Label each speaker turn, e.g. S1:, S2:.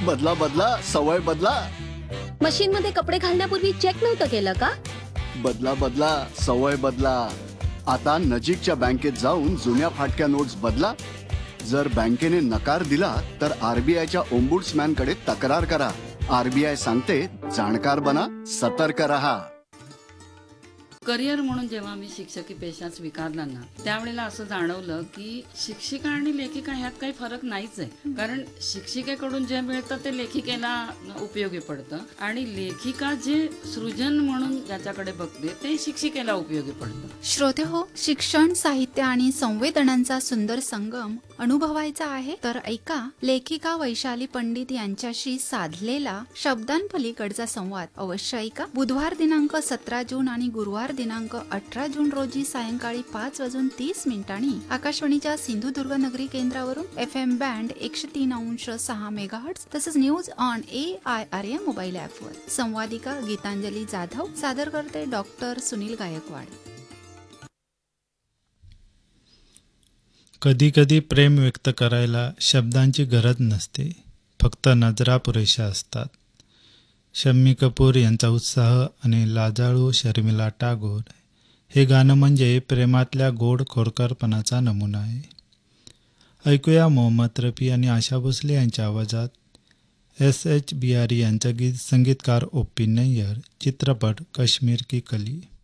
S1: बदला बदला, सवय बदला.
S2: मशीन मध्ये कपडे घालण्यापूर्वी चेक नव्हतं केलं का?
S1: बदला बदला, सवय बदला. आता नजीकच्या बँकेत जाऊन जुन्या फाटक्या नोट्स बदला. जर बँकेने नकार दिला तर आरबीआयच्या ओम्बुड्समॅन कडे तक्रार करा. आरबीआय सांगते, जाणकार बना, सतर्क रहा.
S3: करिअर म्हणून जेव्हा मी शिक्षकी पेशा स्वीकारला ना, त्यावेळेला असं जाणवलं की शिक्षिका आणि लेखिका ह्यात काही फरक नाहीच आहे. कारण शिक्षिकेकडून जे मिळतं ते लेखिकेला उपयोगी पडतं आणि लेखिका जे सृजन म्हणून ज्याच्याकडे बघते ते शिक्षिकेला उपयोगी पडतं.
S4: श्रोते हो, शिक्षण, साहित्य आणि संवेदनांचा सुंदर संगम अनुभवायचा आहे तर ऐका लेखिका वैशाली पंडित यांच्याशी साधलेला शब्दांपलीकडचा संवाद. अवश्य ऐका. बुधवार दिनांक 17 जून आणि गुरुवार दिनांक 18 जून रोजी सायंकाळी 5:30 आकाशवाणीच्या सिंधुदुर्ग नगरी केंद्रावरून FM बँड 103.6 मेगाहर्ट्ज तसंच न्यूज ऑन AIRM मोबाईल ॲपवर. संवादिका गीतांजली जाधव, सादर करते डॉक्टर सुनील गायकवाड.
S5: कधी कधी प्रेम व्यक्त करायला शब्दांची गरज नसते, फक्त नजरा पुरेशा असतात. शम्मी कपूर यांचा उत्साह आणि लाजाळू शर्मिला टागोर हे गाणं म्हणजे प्रेमातल्या गोड खोडकरपणाचा नमुना आहे. ऐकूया मोहम्मद रफी आणि आशा भोसले यांच्या आवाजात SH बिहारी यांचा गीत. संगीतकार OP नय्यर. चित्रपट काश्मीर की कली.